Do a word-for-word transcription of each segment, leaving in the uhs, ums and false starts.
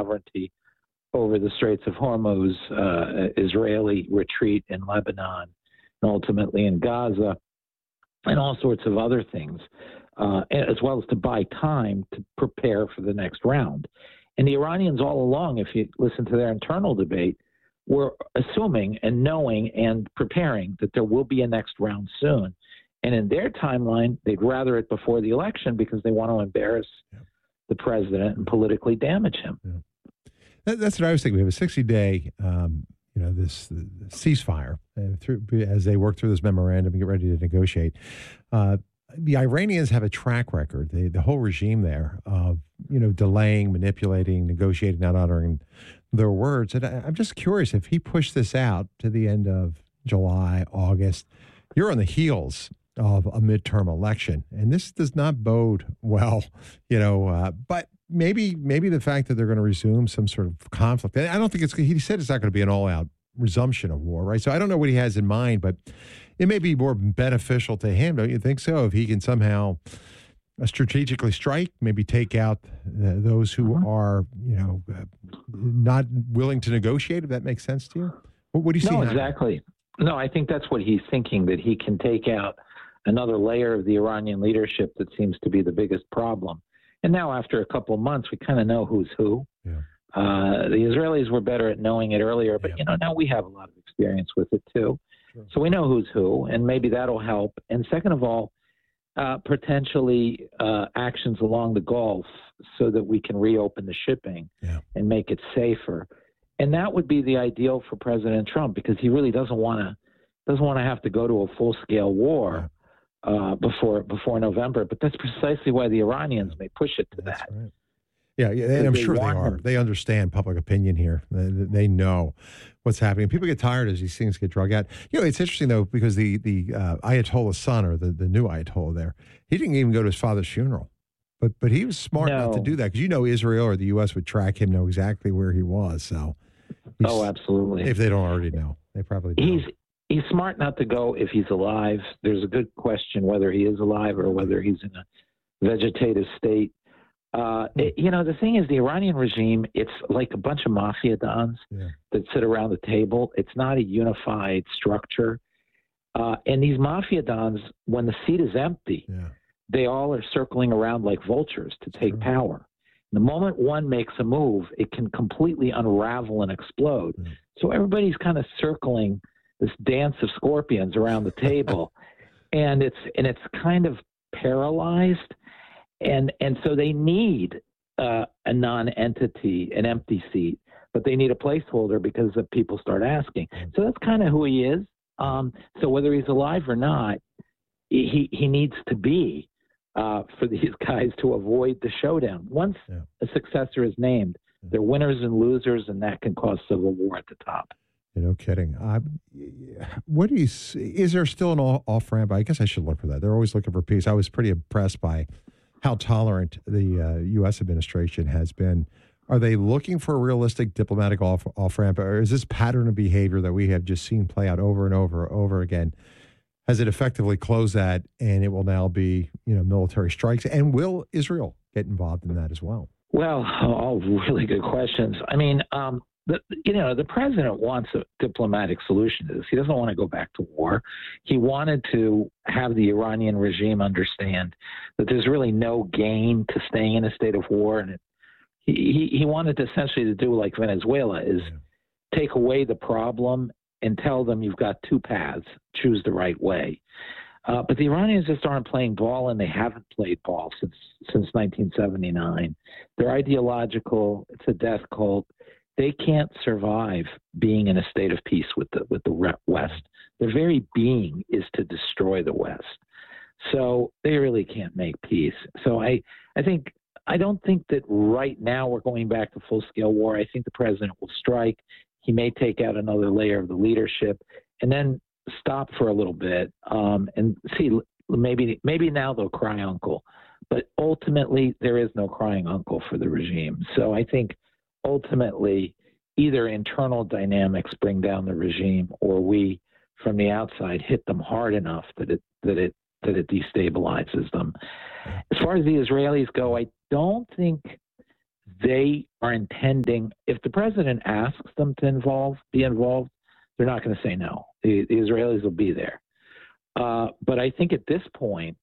sovereignty over the Straits of Hormuz, uh, Israeli retreat in Lebanon, and ultimately in Gaza, and all sorts of other things, uh, as well as to buy time to prepare for the next round. And the Iranians all along, if you listen to their internal debate, were assuming and knowing and preparing that there will be a next round soon. And in their timeline, they'd rather it before the election because they want to embarrass yeah. the president and politically damage him. Yeah. That, that's what I was thinking. We have a sixty-day, um, you know, this, this ceasefire uh, through, as they work through this memorandum and get ready to negotiate. Uh, the Iranians have a track record, they, the whole regime there, of, you know, delaying, manipulating, negotiating, not honoring their words. And I, I'm just curious, if he pushed this out to the end of July, August, you're on the heels of a midterm election, and this does not bode well, you know, uh, but maybe maybe the fact that they're going to resume some sort of conflict. I don't think it's, he said it's not going to be an all-out resumption of war, right? So I don't know what he has in mind, but it may be more beneficial to him, don't you think so? If he can somehow strategically strike, maybe take out uh, those who uh-huh. are, you know, uh, not willing to negotiate, if that makes sense to you? What, what do you see? No, exactly. No, I think that's what he's thinking, that he can take out another layer of the Iranian leadership that seems to be the biggest problem. And now, after a couple of months, we kind of know who's who. Yeah. Uh, the Israelis were better at knowing it earlier, but, yeah. you know, now we have a lot of experience with it, too. Sure. So we know who's who, and maybe that'll help. And second of all, uh, potentially uh, actions along the Gulf so that we can reopen the shipping yeah. and make it safer. And that would be the ideal for President Trump, because he really doesn't want to doesn't want to have to go to a full-scale war. Yeah. Uh, before before November, but that's precisely why the Iranians may push it to that's that. Right. Yeah, yeah, and I'm they sure they are. Him. They understand public opinion here. They, they know what's happening. People get tired as these things get drug out. You know, it's interesting though, because the the uh, Ayatollah's son, or the, the new Ayatollah there, he didn't even go to his father's funeral, but but he was smart no. not to do that, because you know Israel or the U S would track him, know exactly where he was. So, oh, absolutely. If they don't already know, they probably do. He's He's smart not to go if he's alive. There's a good question whether he is alive or whether he's in a vegetative state. Uh, it, you know, the thing is, the Iranian regime, it's like a bunch of mafia dons yeah. that sit around the table. It's not a unified structure. Uh, and these mafia dons, when the seat is empty, yeah. they all are circling around like vultures to take sure. power. The moment one makes a move, it can completely unravel and explode. Yeah. So everybody's kind of circling this dance of scorpions around the table, and it's and it's kind of paralyzed, and and so they need uh, a non-entity, an empty seat, but they need a placeholder because if people start asking. So that's kind of who he is. Um, so whether he's alive or not, he he needs to be uh, for these guys to avoid the showdown. Once yeah. a successor is named, they're winners and losers, and that can cause civil war at the top. No kidding. Uh, what do you see? Is there still an off ramp? I guess I should look for that. They're always looking for peace. I was pretty impressed by how tolerant the uh, U S administration has been. Are they looking for a realistic diplomatic off off ramp, or is this pattern of behavior that we have just seen play out over and over and over again? Has it effectively closed that, and it will now be, you know, military strikes? And will Israel get involved in that as well? Well, all really good questions. I mean, um, The, you know, the president wants a diplomatic solution to this. He doesn't want to go back to war. He wanted to have the Iranian regime understand that there's really no gain to staying in a state of war. And it, he, he wanted essentially to do like Venezuela, is yeah. take away the problem and tell them you've got two paths, choose the right way. Uh, but the Iranians just aren't playing ball, and they haven't played ball since since nineteen seventy-nine. They're ideological. It's a death cult. They can't survive being in a state of peace with the with the West. Their very being is to destroy the West. So they really can't make peace. So I, I think I don't think that right now we're going back to full-scale war. I think the president will strike. He may take out another layer of the leadership and then stop for a little bit um, and see, maybe maybe now they'll cry uncle. But ultimately, there is no crying uncle for the regime. So I think ultimately either internal dynamics bring down the regime, or we from the outside hit them hard enough that it that it that it destabilizes them. As far as the Israelis go, I don't think they are intending, if the president asks them to involve, be involved, they're not going to say no. The, the Israelis will be there. Uh, but I think at this point,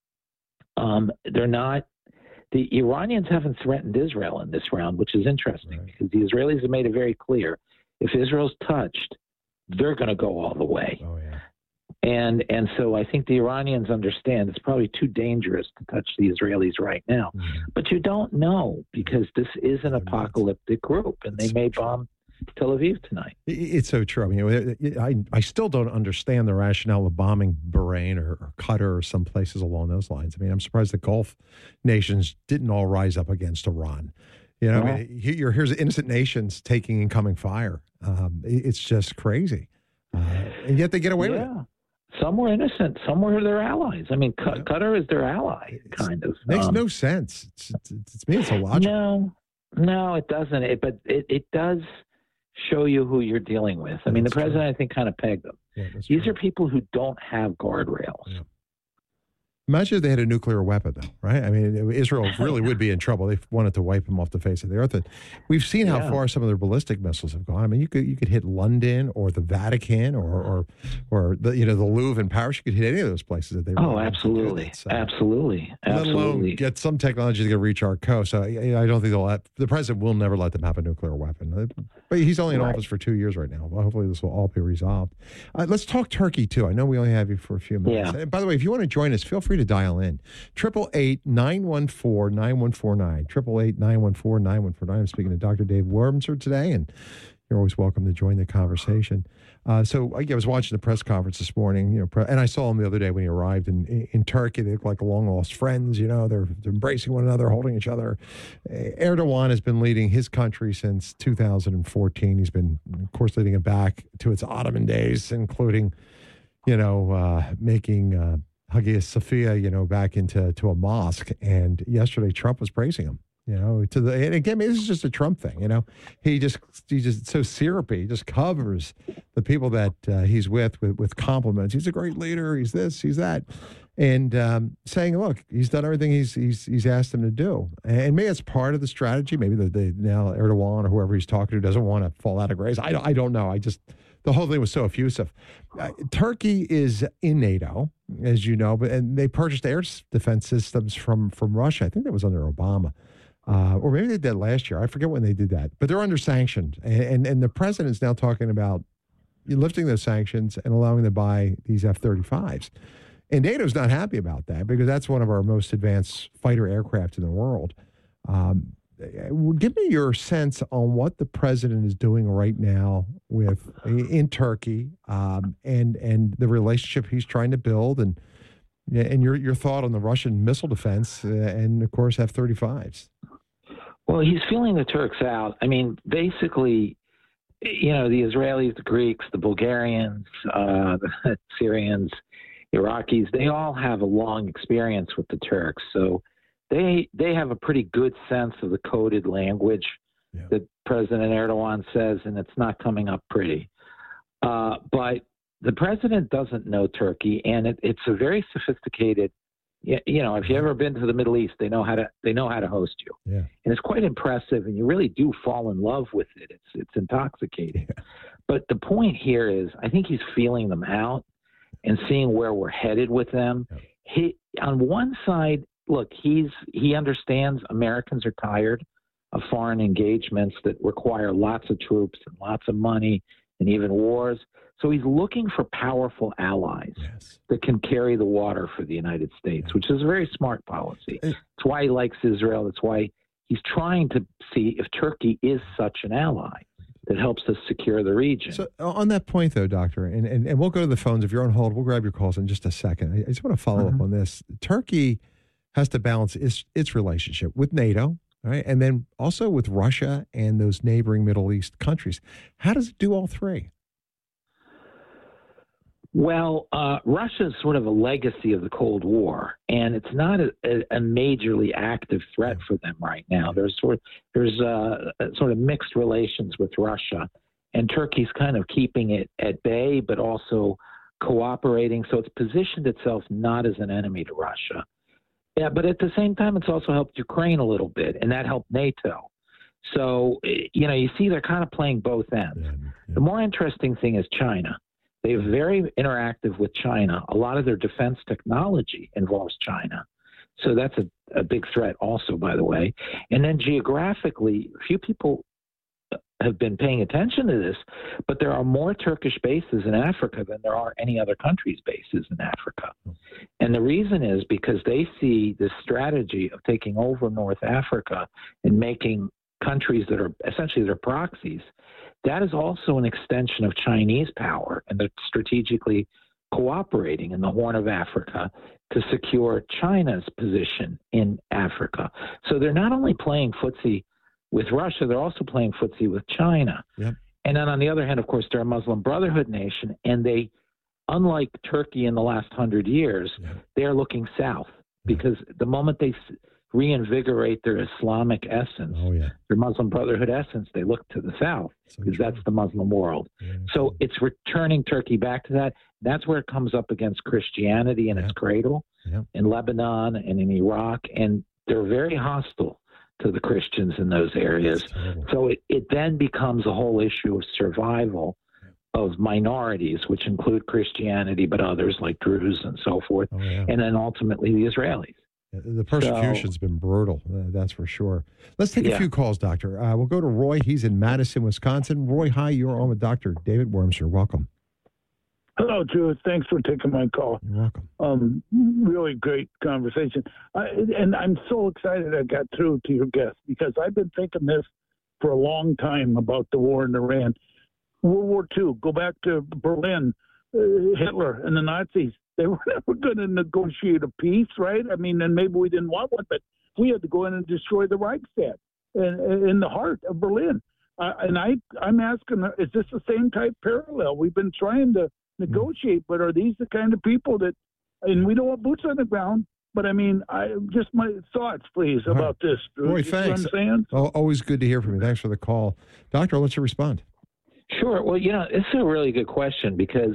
um, they're not, the Iranians haven't threatened Israel in this round, which is interesting right. because the Israelis have made it very clear. If Israel's touched, they're going to go all the way. Oh, yeah. And and so I think the Iranians understand it's probably too dangerous to touch the Israelis right now. Mm-hmm. But you don't know because this is an They're apocalyptic group, and they It's may so true. bomb Tel Aviv tonight. It- It's so true. I mean, I, I still don't understand the rationale of bombing Bahrain or, or Qatar or some places along those lines. I mean, I'm surprised the Gulf nations didn't all rise up against Iran. You know, Well, I mean, here, here's innocent nations taking incoming fire. Um, it- it's just crazy. Uh, and yet they get away with it. yeah. Some were innocent. Some were their allies. I mean, Q- Yeah. Qatar is their ally, It's- kind of. Makes Um, no sense. It's, it's, it's, to me, it's illogical. No, no, it doesn't. It, but it, it does show you who you're dealing with. I mean, the That's true. president, I think, kind of pegged them. Yeah, that's These true. are people who don't have guardrails. Yeah. Imagine if they had a nuclear weapon, though, right? I mean, Israel really would be in trouble. They wanted to wipe them off the face of the earth. And we've seen how Yeah. far some of their ballistic missiles have gone. I mean, you could you could hit London or the Vatican or or or the you know the Louvre in Paris. You could hit any of those places that they. Oh, really wanted to do absolutely, that. So, absolutely, let alone absolutely. get some technology to reach our coast. So I, I don't think they'll. Let, the president will never let them have a nuclear weapon. But he's only in Right. office for two years right now. Well, hopefully this will all be resolved. Uh, let's talk Turkey too. I know we only have you for a few minutes. Yeah. And by the way, if you want to join us, feel free to dial in. Triple eight nine one four nine one four nine. Triple eight nine one four nine one four nine. I'm speaking to Doctor Dave Wormser today, and you're always welcome to join the conversation. Uh, so I was watching the press conference this morning, you know, pre- and I saw him the other day when he arrived in, in, in Turkey. They look like long lost friends, you know, they're, they're embracing one another, holding each other. Uh, Erdogan has been leading his country since two thousand fourteen. He's been, of course, leading it back to its Ottoman days, including, you know, uh, making uh, Hagia Sophia, you know, back into to a mosque. And yesterday, Trump was praising him. You know, to the and again, this is just a Trump thing. You know, he just he's just so syrupy. He just covers the people that uh, he's with, with with compliments. He's a great leader. He's this. He's that, and um, saying, look, he's done everything he's he's he's asked him to do. And maybe it's part of the strategy. Maybe the, the now Erdogan or whoever he's talking to doesn't want to fall out of grace. I don't, I don't know. I just the whole thing was so effusive. Uh, Turkey is in NATO, as you know, but and they purchased air defense systems from from Russia. I think that was under Obama. Uh, or maybe they did last year. I forget when they did that. But they're under sanctions. And, and, and the president is now talking about lifting those sanctions and allowing them to buy these F thirty-fives. And NATO's not happy about that because that's one of our most advanced fighter aircraft in the world. Um, give me your sense on what the president is doing right now with in Turkey um, and, and the relationship he's trying to build and and your, your thought on the Russian missile defense uh, and, of course, F thirty-fives. Well, he's feeling the Turks out. I mean, basically, you know, the Israelis, the Greeks, the Bulgarians, uh, the Syrians, Iraqis, they all have a long experience with the Turks. So they they have a pretty good sense of the coded language Yeah. that President Erdogan says, and it's not coming up pretty. Uh, but the president doesn't know Turkey, and it, it's a very sophisticated. You know, if you've ever been to the Middle East, they know how to they know how to host you, Yeah. and it's quite impressive. And you really do fall in love with it. It's it's intoxicating. Yeah. But the point here is, I think he's feeling them out and seeing where we're headed with them. Yeah. He on one side, look, he's he understands Americans are tired of foreign engagements that require lots of troops and lots of money and even wars. So he's looking for powerful allies Yes. that can carry the water for the United States, Yeah. which is a very smart policy. Uh, That's why he likes Israel. That's why he's trying to see if Turkey is such an ally that helps us secure the region. So on that point, though, Doctor, and, and, and we'll go to the phones. If you're on hold, we'll grab your calls in just a second. I, I just want to follow Mhm. up on this. Turkey has to balance its, its relationship with NATO, right, and then also with Russia and those neighboring Middle East countries. How does it do all three? Well, uh, Russia's sort of a legacy of the Cold War, and it's not a, a, a majorly active threat for them right now. There's sort of, there's uh, sort of mixed relations with Russia, and Turkey's kind of keeping it at bay, but also cooperating. So it's positioned itself not as an enemy to Russia. Yeah, but at the same time, it's also helped Ukraine a little bit, and that helped NATO. So, you know, you see they're kind of playing both ends. Yeah, yeah. The more interesting thing is China. They're very interactive with China. A lot of their defense technology involves China. So that's a, a big threat also, by the way. And then geographically, few people have been paying attention to this, but there are more Turkish bases in Africa than there are any other country's bases in Africa. And the reason is because they see this strategy of taking over North Africa and making countries that are essentially their proxies. That is also an extension of Chinese power, and they're strategically cooperating in the Horn of Africa to secure China's position in Africa. So they're not only playing footsie with Russia, they're also playing footsie with China. Yep. And then on the other hand, of course, they're a Muslim Brotherhood nation, and they, unlike Turkey in the last hundred years, Yep. they're looking south because the moment they reinvigorate their Islamic essence, Oh, yeah. their Muslim Brotherhood essence, they look to the south So because true. that's the Muslim world. Yeah. So it's returning Turkey back to that. That's where it comes up against Christianity in Yeah. its cradle Yeah. in Lebanon and in Iraq, and they're very hostile to the Christians in those areas. It's terrible. So it, it then becomes a whole issue of survival of minorities, which include Christianity, but others like Druze and so forth, Oh, yeah. and then ultimately the Israelis. The persecution's been brutal, uh, that's for sure. Let's take a Yeah. few calls, Doctor. Uh, we'll go to Roy. He's in Madison, Wisconsin. Roy, hi. You're on with Doctor David Wormser. Welcome. Hello, Drew. Thanks for taking my call. You're welcome. Um, really great conversation. I, and I'm so excited I got through to your guest because I've been thinking this for a long time about the war in Iran. World War Two, go back to Berlin, uh, Hitler and the Nazis. They were never going to negotiate a peace, right? I mean, and maybe we didn't want one, but we had to go in and destroy the Reichstag in, in the heart of Berlin. Uh, and I, I'm asking, is this the same type parallel? We've been trying to negotiate, but are these the kind of people that, and we don't want boots on the ground, but I mean, I just my thoughts, please, All right. about this. Roy, You know what thanks. I'm saying? Oh, always good to hear from you. Thanks for the call. Doctor, I'll let you respond. Sure. Well, you know, it's a really good question because,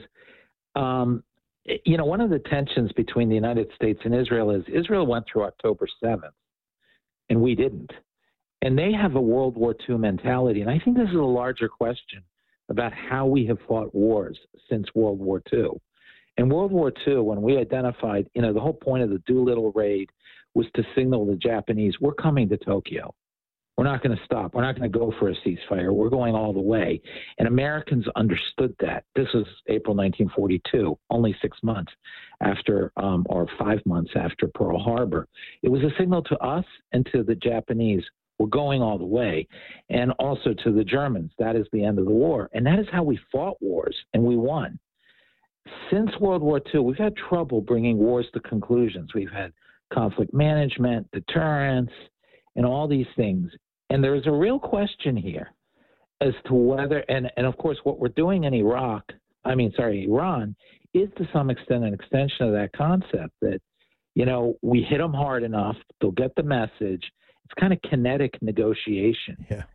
um, you know, one of the tensions between the United States and Israel is Israel went through October seventh, and we didn't. And they have a World War Two mentality. And I think this is a larger question about how we have fought wars since World War Two. In World War Two, when we identified, you know, the whole point of the Doolittle raid was to signal the Japanese, we're coming to Tokyo. We're not going to stop. We're not going to go for a ceasefire. We're going all the way. And Americans understood that. This was April nineteen forty-two, only six months after, um, or five months after Pearl Harbor. It was a signal to us and to the Japanese, we're going all the way. And also to the Germans, that is the end of the war. And that is how we fought wars, and we won. Since World War Two, we've had trouble bringing wars to conclusions. We've had conflict management, deterrence, and all these things. And there is a real question here as to whether, and, and of course, what we're doing in Iraq, I mean, sorry, Iran, is to some extent an extension of that concept that, you know, we hit them hard enough, they'll get the message. It's kind of kinetic negotiation. Yeah.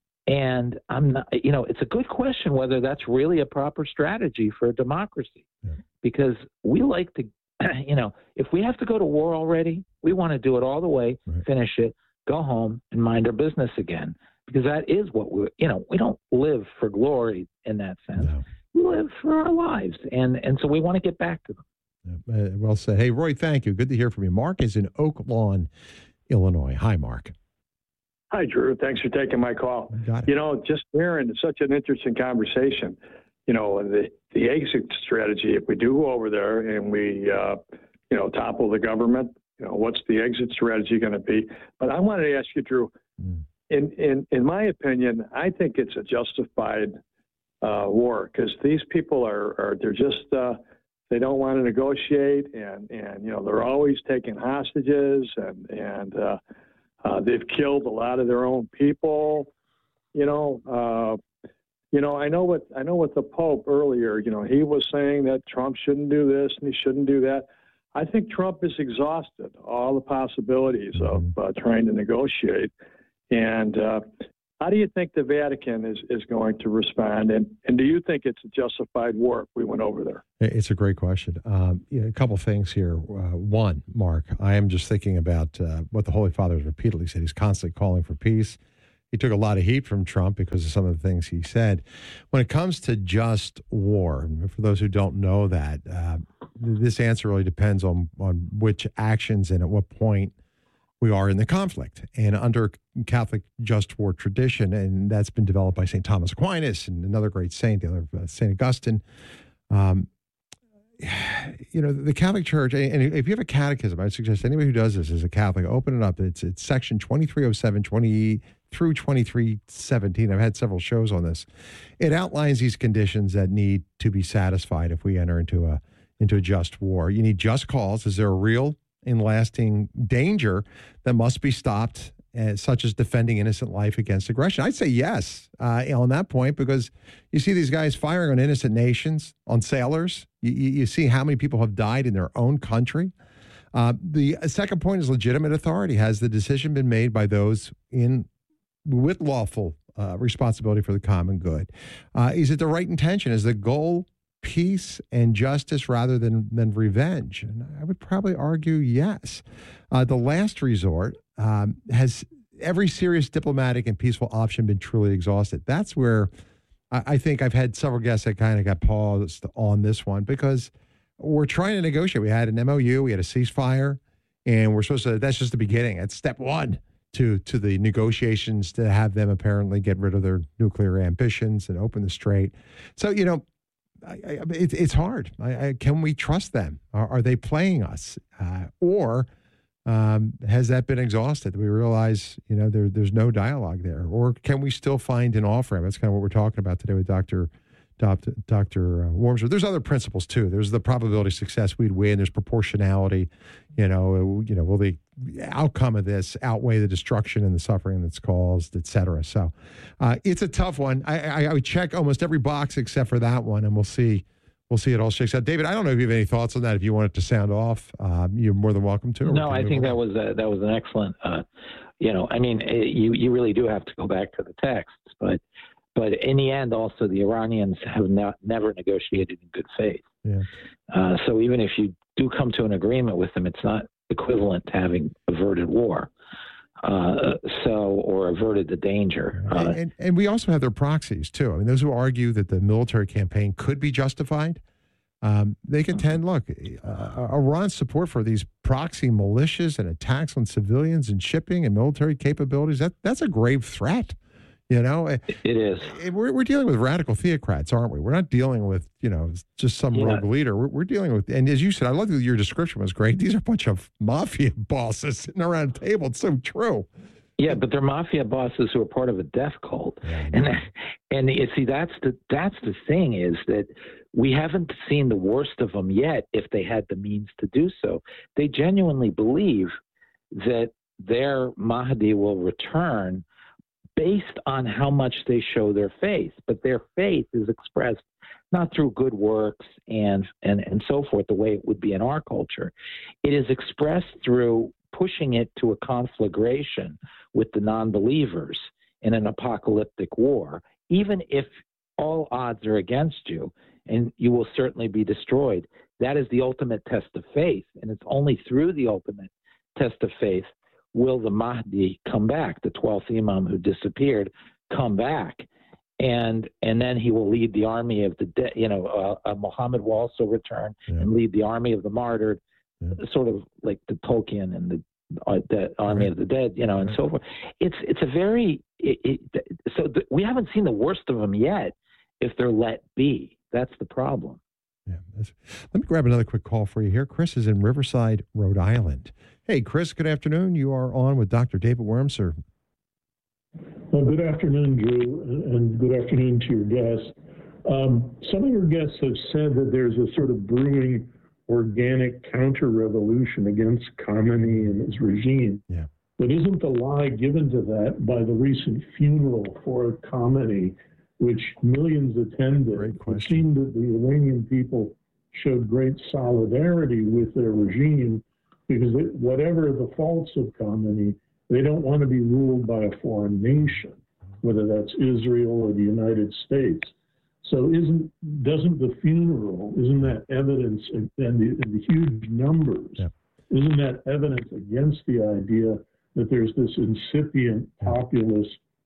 And I'm not, you know, it's a good question whether that's really a proper strategy for a democracy, Yeah. because we like to, you know, if we have to go to war already, we want to do it all the way, Right. finish it, go home and mind our business again, because that is what we, you know, we don't live for glory in that sense. No. We live for our lives. And, and so we want to get back to them. Yeah, uh, well said. Hey, Roy, thank you. Good to hear from you. Mark is in Oak Lawn, Illinois. Hi, Mark. Hi, Drew. Thanks for taking my call. Got it. You know, just hearing such an interesting conversation, you know, the, the exit strategy, if we do go over there and we, uh, you know, topple the government, you know, what's the exit strategy going to be? But I wanted to ask you, Drew, Mm. in, in, in my opinion, I think it's a justified uh, war because these people are, are they're just, uh, they don't want to negotiate and, and, you know, they're always taking hostages and, and uh, uh, they've killed a lot of their own people, you know. Uh, you know, I know what I know what the Pope earlier, you know, he was saying that Trump shouldn't do this and he shouldn't do that. I think Trump has exhausted all the possibilities of uh, trying to negotiate. And uh, how do you think the Vatican is, is going to respond? And, and do you think it's a justified war if we went over there? It's a great question. Um, you know, a couple things here. Uh, one, Mark, I am just thinking about uh, what the Holy Father has repeatedly said. He's constantly calling for peace. he took a lot of heat from Trump because of some of the things he said. When it comes to just war, for those who don't know that, uh, this answer really depends on, on which actions and at what point we are in the conflict. And under Catholic just war tradition, and that's been developed by Saint Thomas Aquinas and another great saint, the other uh, Saint Augustine, um, you know, the Catholic Church, and if you have a catechism, I suggest anybody who does this as a Catholic, open it up. It's it's section twenty-three oh seven, twenty through twenty-three seventeen. I've had several shows on this. It outlines these conditions that need to be satisfied if we enter into a into a just war. You need just cause. Is there a real and lasting danger that must be stopped, uh, such as defending innocent life against aggression? I'd say yes uh, on that point, because you see these guys firing on innocent nations, on sailors. You, you see how many people have died in their own country. Uh, the second point is legitimate authority. Has the decision been made by those in with lawful uh, responsibility for the common good? Uh, is it the right intention? Is the goal peace and justice rather than, than revenge? And I would probably argue yes. Uh, the last resort, um, has every serious diplomatic and peaceful option been truly exhausted? That's where I, I think I've had several guests that kind of got paused on this one, because we're trying to negotiate. We had an M O U, we had a ceasefire, and we're supposed to, that's just the beginning. That's step one to to the negotiations to have them apparently get rid of their nuclear ambitions and open the strait. So, you know, I, I, it, it's hard. I, I, can we trust them? Are, are they playing us? Uh, or um, has that been exhausted? Do we realize, you know, there, there's no dialogue there? Or can we still find an off-ramp? That's kind of what we're talking about today with Doctor Doctor Doctor Wormser. There's other principles too. There's the probability of success we'd win. There's proportionality. You know, you know, will the outcome of this outweigh the destruction and the suffering that's caused, et cetera? So uh, it's a tough one. I, I, I would check almost every box except for that one, and we'll see. We'll see it all shakes out. David, I don't know if you have any thoughts on that. If you want it to sound off, um, you're more than welcome to. No, I think that was a, that was an excellent. Uh, you know, I mean, it, you you really do have to go back to the texts, but. But in the end, also, the Iranians have not, never negotiated in good faith. Yeah. Uh, so even if you do come to an agreement with them, it's not equivalent to having averted war. Uh, so, or averted the danger. Uh, and, and, and we also have their proxies, too. I mean, those who argue that the military campaign could be justified, um, they contend, look, uh, Iran's support for these proxy militias and attacks on civilians and shipping and military capabilities, that that's a grave threat. You know, it is. We're, we're dealing with radical theocrats, aren't we? We're not dealing with, you know, just some yeah. rogue leader. We're, we're dealing with, and as you said, I love that your description was great. These are a bunch of mafia bosses sitting around a table. It's so true. Yeah, but they're mafia bosses who are part of a death cult. Yeah, and and you see, that's the that's the thing, is that we haven't seen the worst of them yet if they had the means to do so. They genuinely believe that their Mahdi will return based on how much they show their faith. But their faith is expressed not through good works and, and, and so forth, the way it would be in our culture. It is expressed through pushing it to a conflagration with the non-believers in an apocalyptic war, even if all odds are against you, and you will certainly be destroyed. That is the ultimate test of faith, and it's only through the ultimate test of faith will the Mahdi come back, the twelfth Imam who disappeared, come back. And and then he will lead the army of the dead. You know, uh, uh, Muhammad will also return yeah. and lead the army of the martyred, yeah. sort of like the Tolkien and the, uh, the army right. of the dead, you know, right. and so forth. It's it's a very, it, it, so the, we haven't seen the worst of them yet if they're let be. That's the problem. Yeah. That's, let me grab another quick call for you here. Chris is in Riverside, Rhode Island. Hey, Chris, good afternoon. You are on with Doctor David Wormser. Well, good afternoon, Drew, and good afternoon to your guests. Um, some of your guests have said that there's a sort of brewing organic counter-revolution against Khamenei and his regime. Yeah. But isn't the lie given to that by the recent funeral for Khamenei, which millions attended? It seemed that the Iranian people showed great solidarity with their regime because it, whatever the faults of Khamenei, they don't want to be ruled by a foreign nation, whether that's Israel or the United States. So isn't doesn't the funeral, isn't that evidence, and the, and the huge numbers, yeah. isn't that evidence against the idea that there's this incipient populist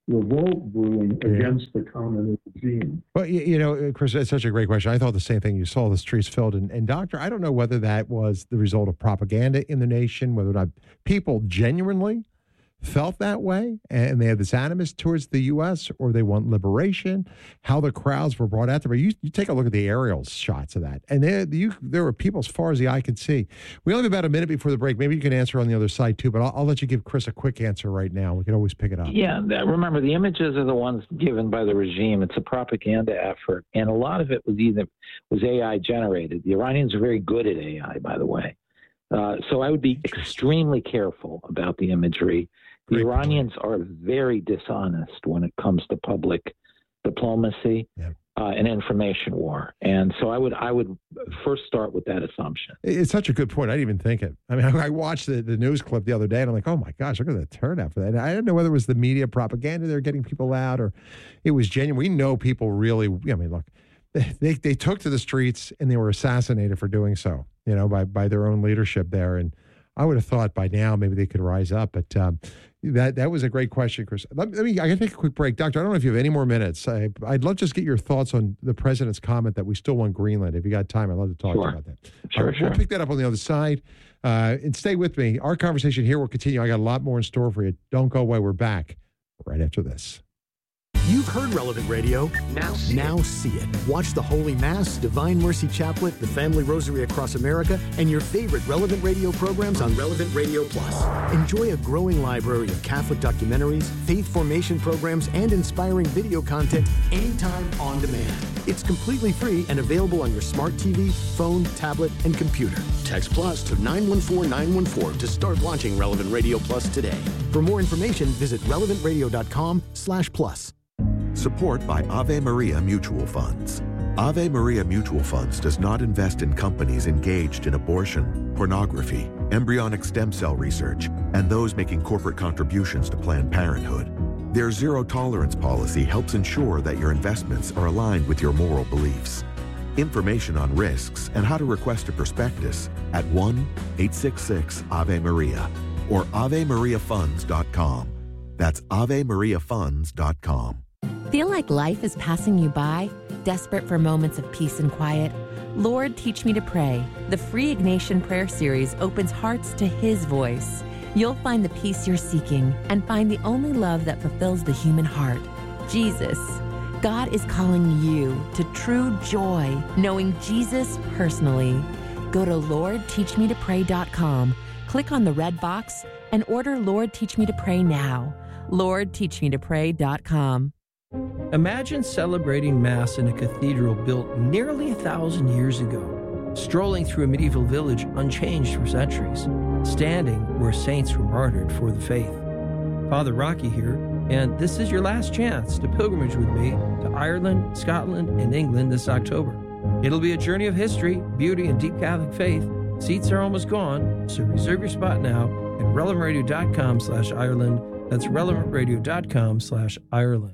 revolt brewing yeah. against the communist regime. Well, you, you know, Chris, that's such a great question. I thought the same thing. You saw the streets filled. And, and Doctor, I don't know whether that was the result of propaganda in the nation, whether or not people genuinely felt that way and they had this animus towards the U S or they want liberation, how the crowds were brought out there. But you, you take a look at the aerial shots of that, and there, you, there were people as far as the eye could see. We only have about a minute before the break. Maybe you can answer on the other side too, but I'll, I'll let you give Chris a quick answer right now. We can always pick it up. Yeah, remember, the images are the ones given by the regime. It's a propaganda effort, and a lot of it was either was A I generated. The Iranians are very good at A I, by the way. Uh, so I would be extremely careful about the imagery. The Great Iranians point. are very dishonest when it comes to public diplomacy yeah. uh, and information war. And so I would I would first start with that assumption. It's such a good point. I didn't even think it. I mean, I watched the, the news clip the other day, and I'm like, oh, my gosh, look at the turnout for that. And I didn't know whether it was the media propaganda they're getting people out or it was genuine. We know people really, I mean, look, they, they took to the streets and they were assassinated for doing so, you know, by, by their own leadership there. And I would have thought by now maybe they could rise up, but um, that that was a great question, Chris. Let, let me. I got to take a quick break, Doctor. I don't know if you have any more minutes. I, I'd love to just get your thoughts on the president's comment that we still want Greenland. If you got time, I'd love to talk sure. to you about that. Sure, right, sure. We'll pick that up on the other side, uh, and stay with me. Our conversation here will continue. I got a lot more in store for you. Don't go away. We're back right after this. You've heard Relevant Radio. Now see, now it. see it. Watch the Holy Mass, Divine Mercy Chaplet, the Family Rosary Across America, and your favorite Relevant Radio programs on Relevant Radio Plus. Enjoy a growing library of Catholic documentaries, faith formation programs, and inspiring video content anytime on demand. It's completely free and available on your smart T V, phone, tablet, and computer. Text Plus to nine one four nine one four to start watching Relevant Radio Plus today. For more information, visit relevant radio dot com slash plus. Support by Ave Maria Mutual Funds. Ave Maria Mutual Funds does not invest in companies engaged in abortion, pornography, embryonic stem cell research, and those making corporate contributions to Planned Parenthood. Their zero-tolerance policy helps ensure that your investments are aligned with your moral beliefs. Information on risks and how to request a prospectus at one eight six six Ave Maria or ave maria funds dot com. That's ave maria funds dot com. Feel like life is passing you by? Desperate for moments of peace and quiet? Lord, Teach Me to Pray. The free Ignatian Prayer Series opens hearts to His voice. You'll find the peace you're seeking and find the only love that fulfills the human heart, Jesus. God is calling you to true joy, knowing Jesus personally. Go to lord teach me to pray dot com, click on the red box, and order Lord Teach Me to Pray now. lord teach me to pray dot com. Imagine celebrating Mass in a cathedral built nearly a thousand years ago, strolling through a medieval village unchanged for centuries, standing where saints were martyred for the faith. Father Rocky here, and this is your last chance to pilgrimage with me to Ireland, Scotland, and England this October. It'll be a journey of history, beauty, and deep Catholic faith. Seats are almost gone, so reserve your spot now at relevant radio dot com slash Ireland. That's relevant radio dot com slash Ireland.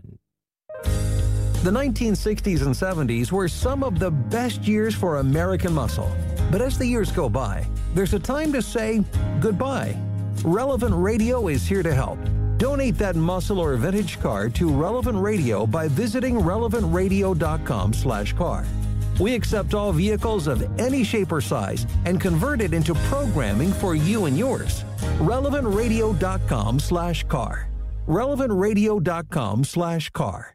The nineteen sixties and seventies were some of the best years for American muscle. But as the years go by, there's a time to say goodbye. Relevant Radio is here to help. Donate that muscle or vintage car to Relevant Radio by visiting relevant radio dot com slash car. We accept all vehicles of any shape or size and convert it into programming for you and yours. relevant radio dot com slash car. relevant radio dot com slash car.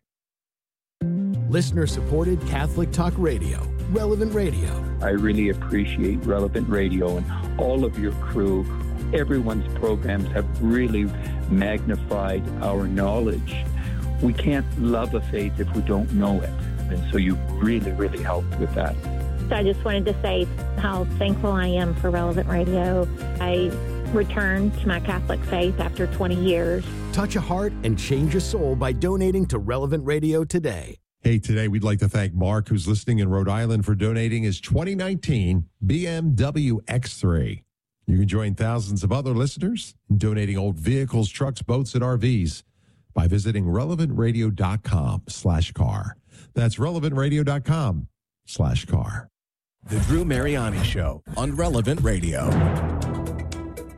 Listener-supported Catholic Talk Radio, Relevant Radio. I really appreciate Relevant Radio and all of your crew. Everyone's programs have really magnified our knowledge. We can't love a faith if we don't know it. And so you really, really helped with that. So I just wanted to say how thankful I am for Relevant Radio. I returned to my Catholic faith after twenty years. Touch a heart and change a soul by donating to Relevant Radio today. Hey, today we'd like to thank Mark, who's listening in Rhode Island, for donating his twenty nineteen B M W X three. You can join thousands of other listeners in donating old vehicles, trucks, boats, and R Vs by visiting relevant radio dot com slash car. That's relevant radio dot com slash car. The Drew Mariani Show on Relevant Radio.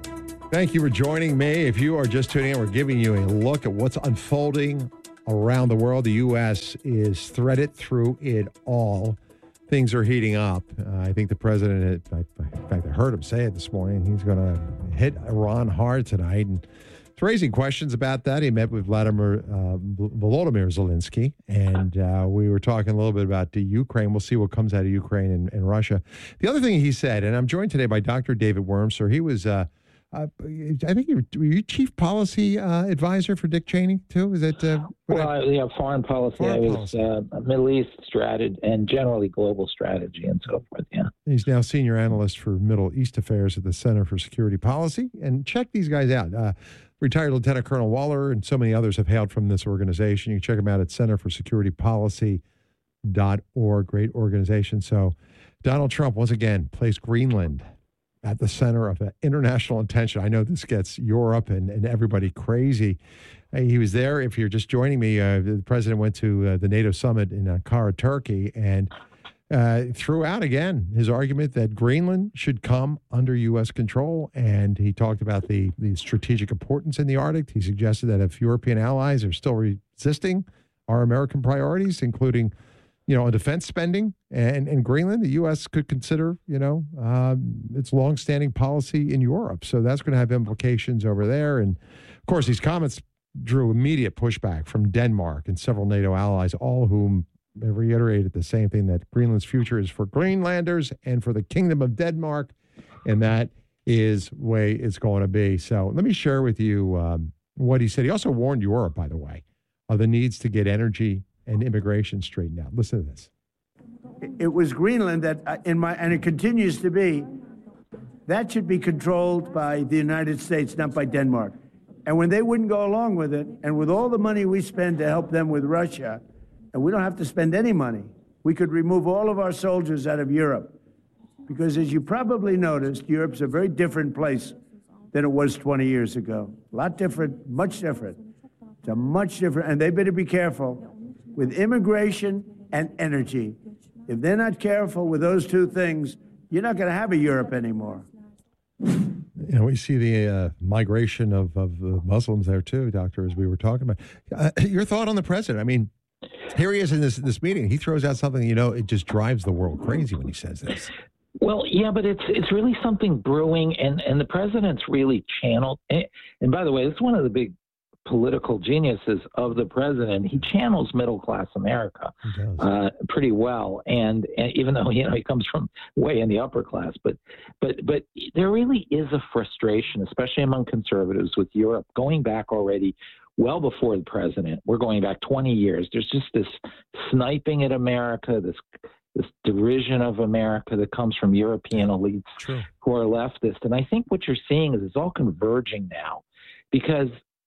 Thank you for joining me. If you are just tuning in, we're giving you a look at what's unfolding around the world. The U S is threaded through it all. Things are heating up. Uh, I think the president, in fact, I heard him say it this morning, he's going to hit Iran hard tonight. And it's raising questions about that. He met with Vladimir uh, Volodymyr Zelensky, and uh, we were talking a little bit about the Ukraine. We'll see what comes out of Ukraine and, and Russia. The other thing he said, and I'm joined today by Doctor David Wurmser. He was... Uh, Uh, I think you were you chief policy uh, advisor for Dick Cheney too. Is that uh, well? I, yeah, foreign policy. Foreign I was policy. Uh, Middle East strategy and generally global strategy and so forth. Yeah. He's now senior analyst for Middle East affairs at the Center for Security Policy. And check these guys out. Uh, retired Lieutenant Colonel Waller and so many others have hailed from this organization. You can check them out at center for security policy dot org. Great organization. So Donald Trump once again placed Greenland at the center of international attention. I know this gets Europe and, and everybody crazy. Uh, he was there. If you're just joining me, uh, the president went to uh, the NATO summit in Ankara, Turkey, and uh, threw out again his argument that Greenland should come under U S control. And he talked about the, the strategic importance in the Arctic. He suggested that if European allies are still resisting our American priorities, including you know, on defense spending and in Greenland, the U S could consider, you know, um, its longstanding policy in Europe. So that's going to have implications over there. And of course, these comments drew immediate pushback from Denmark and several NATO allies, all of whom have reiterated the same thing, that Greenland's future is for Greenlanders and for the Kingdom of Denmark. And that is the way it's going to be. So let me share with you um, what he said. He also warned Europe, by the way, of the needs to get energy and immigration straightened out. Listen to this. It was Greenland that, uh, in my, and it continues to be, that should be controlled by the United States, not by Denmark. And when they wouldn't go along with it, and with all the money we spend to help them with Russia, and we don't have to spend any money, we could remove all of our soldiers out of Europe. Because as you probably noticed, Europe's a very different place than it was twenty years ago. A lot different, much different. It's a much different, and they better be careful with immigration and energy. If they're not careful with those two things, you're not going to have a Europe anymore. You know, we see the uh, migration of, of uh, Muslims there too, Doctor, as we were talking about. Uh, your thought on the president? I mean, here he is in this this meeting. He throws out something, you know, it just drives the world crazy when he says this. Well, yeah, but it's it's really something brewing, and, and the president's really channeled. And, and by the way, it's one of the big political geniuses of the president. He channels middle-class America uh, pretty well, and, and even though you know he comes from way in the upper class, but but but there really is a frustration, especially among conservatives, with Europe going back already well before the president. We're going back twenty years. There's just this sniping at America, this this derision of America that comes from European elites True. who are leftist, and I think what you're seeing is it's all converging now, because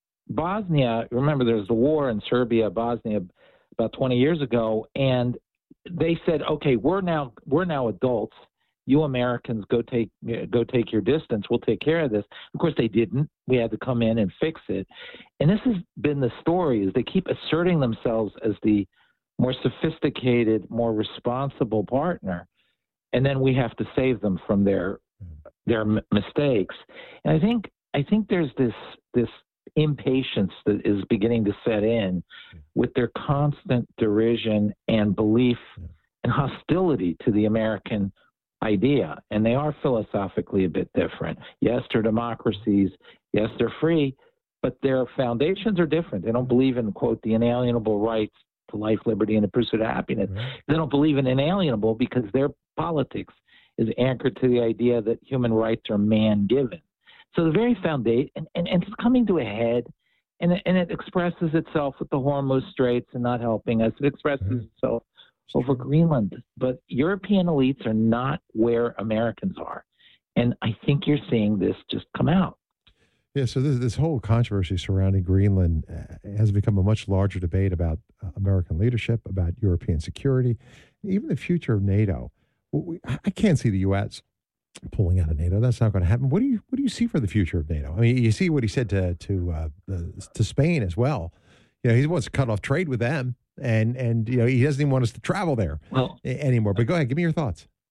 Bosnia, remember there's the war in Serbia, Bosnia about twenty years ago, and they said, okay, we're now we're now adults. You Americans go take go take your distance. We'll take care of this. Of course, they didn't. We had to come in and fix it. And this has been the story, is they keep asserting themselves as the more sophisticated, more responsible partner, and then we have to save them from their their m- mistakes. And I think I think there's this this. impatience that is beginning to set in with their constant derision and belief and hostility to the American idea. And they are philosophically a bit different. Yes, they're democracies. Yes, they're free, but their foundations are different. They don't believe in, quote, the inalienable rights to life, liberty, and the pursuit of happiness. Right. They don't believe in inalienable because their politics is anchored to the idea that human rights are man-given. So the very foundation, and, and, and it's coming to a head, and it, and it expresses itself with the Hormuz Straits and not helping us. It expresses mm-hmm. itself over Greenland. But European elites are not where Americans are. And I think you're seeing this just come out. Yeah, so this, this whole controversy surrounding Greenland uh, has become a much larger debate about uh, American leadership, about European security, even the future of NATO. We, I can't see the U S pulling out of NATO. That's not going to happen. What do you what do you see for the future of NATO? I mean, you see what he said to to uh, the, to Spain as well. You know, he wants to cut off trade with them, and and you know he doesn't even want us to travel there well, anymore. But go ahead, give me your thoughts.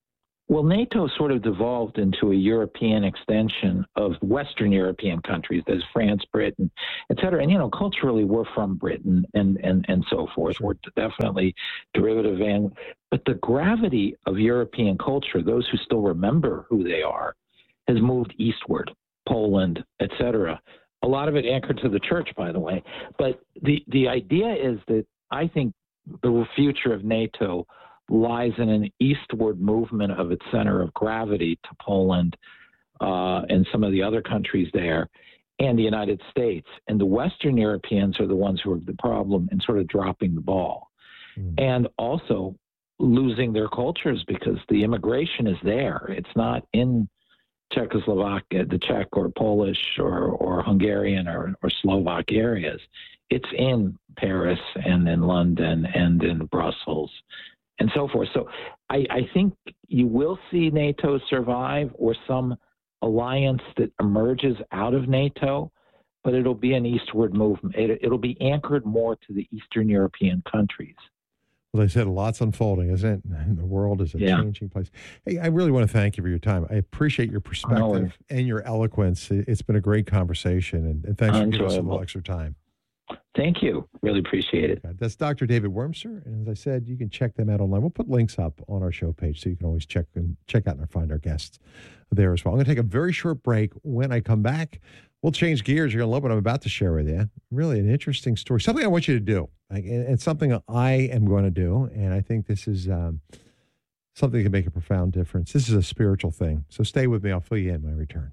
Well, NATO sort of devolved into a European extension of Western European countries. There's France, Britain, et cetera. And, you know, culturally, we're from Britain and, and, and so forth. We're definitely derivative. And, but the gravity of European culture, those who still remember who they are, has moved eastward, Poland, et cetera. A lot of it anchored to the church, by the way. But the, the idea is that I think the future of NATO lies in an eastward movement of its center of gravity to Poland uh, and some of the other countries there and the United States. And the Western Europeans are the ones who are the problem in sort of dropping the ball. Mm. And also losing their cultures because the immigration is there. It's not in Czechoslovakia, the Czech or Polish or, or Hungarian or, or Slovak areas. It's in Paris and in London and in Brussels and so forth. So I, I think you will see NATO survive or some alliance that emerges out of NATO, but it'll be an eastward movement. It, it'll be anchored more to the Eastern European countries. Well, they said lots unfolding, isn't it? The world is a yeah. changing place. Hey, I really want to thank you for your time. I appreciate your perspective and your eloquence. It's been a great conversation, and, and thanks for giving us a little extra time. Thank you. Really appreciate it. That's Doctor David Wurmser, and as I said, you can check them out online. We'll put links up on our show page so you can always check and check out and find our guests there as well. I'm going to take a very short break. When I come back, we'll change gears. You're going to love what I'm about to share with you. Really an interesting story. Something I want you to do. Like, it's something I am going to do, and I think this is um, something that can make a profound difference. This is a spiritual thing. So stay with me. I'll fill you in when I return.